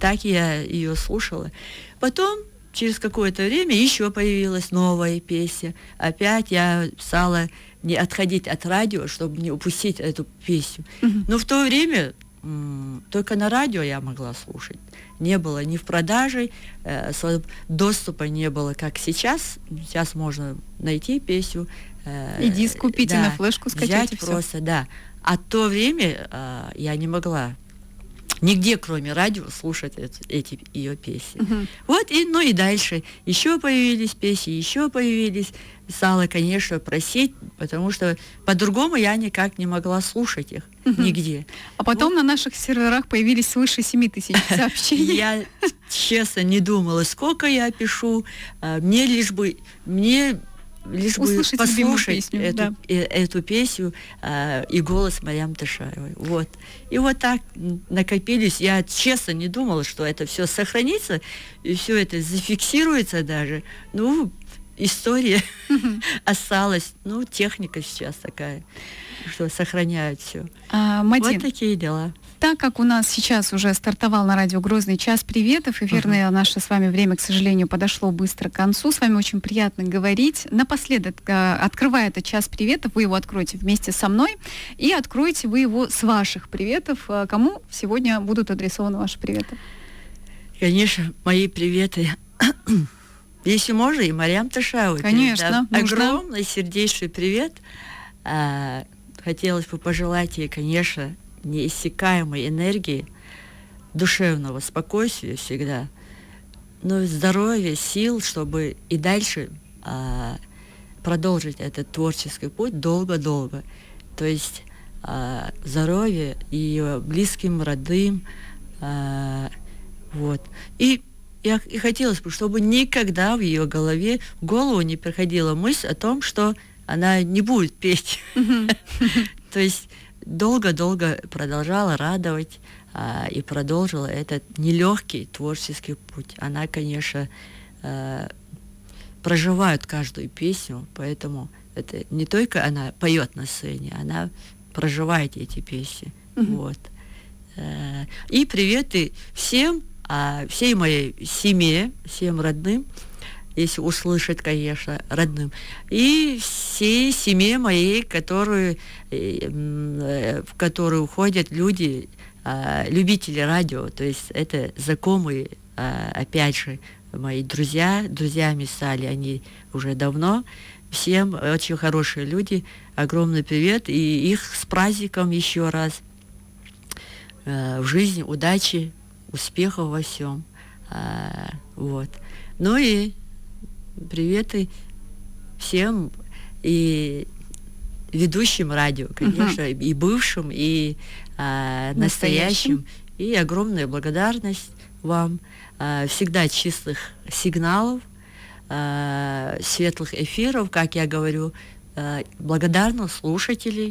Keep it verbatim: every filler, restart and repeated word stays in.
так я ее слушала. Потом, через какое-то время, еще появилась новая песня. Опять я стала не отходить от радио, чтобы не упустить эту песню. Мгм. Но в то время м, только на радио я могла слушать. Не было ни в продаже, э, со- доступа не было, как сейчас. Сейчас можно найти песню. э, И диск купить, и да, на флешку скачать, взять и всё. просто, да. А в то время э, я не могла нигде, кроме радио, слушать эт- эти ее песни. Мгм. Вот, и, ну и дальше еще появились песни, еще появились. Стала, конечно, просить, потому что по-другому я никак не могла слушать их Мгм. нигде. А потом на наших серверах появились свыше семи тысяч сообщений. Я, честно, не думала, сколько я пишу. А, Мне лишь бы, мне лишь бы Услышать любимую послушать песню, эту, да. э- эту песню а, и голос Марьям Ташаевой. Вот. И вот так м, накопились. Я честно не думала, что это все сохранится, и все это зафиксируется даже. Ну, история осталась. Ну, техника сейчас такая, что сохраняют все. А, Мадин, Вот такие дела. так как у нас сейчас уже стартовал на радио «Грозный час приветов», эфирное наше с вами время, к сожалению, подошло быстро к концу. С вами очень приятно говорить. Напоследок, э, открывая этот час приветов, вы его откроете вместе со мной, и откроете вы его с ваших приветов. Э, Кому сегодня будут адресованы ваши приветы? Конечно, мои приветы. Если можно, и Марьям Ташаевой. Конечно, передам. нужно. Огромный сердечный привет. А, хотелось бы пожелать ей, конечно, неиссякаемой энергии, душевного спокойствия всегда, но и здоровья, сил, чтобы и дальше а, продолжить этот творческий путь долго-долго. То есть а, здоровье ее близким, родным. а, вот. И я и хотелось бы, чтобы никогда в ее голове, в голову не приходила мысль о том, что она не будет петь. То есть долго-долго продолжала радовать а, и продолжила этот нелегкий творческий путь. Она, конечно, а, проживает каждую песню, поэтому это не только она поет на сцене, она проживает эти песни. Мгм. Вот. Э, И приветы всем, а, всей моей семье, всем родным, если услышат, конечно, родным, и всей семье моей, которую, э, м, э, в которую уходят люди, а, любители радио, то есть это знакомые, а, опять же, мои друзья, друзьями стали они уже давно. Всем очень хорошие люди, огромный привет, и их с праздником еще раз. Э, В жизни удачи, успехов во всем. А, Вот. Ну и приветы всем и ведущим радио, конечно, и бывшим, и а, Настоящим. настоящим. И огромная благодарность вам. А, всегда чистых сигналов, а, светлых эфиров, как я говорю, а, благодарных слушателей.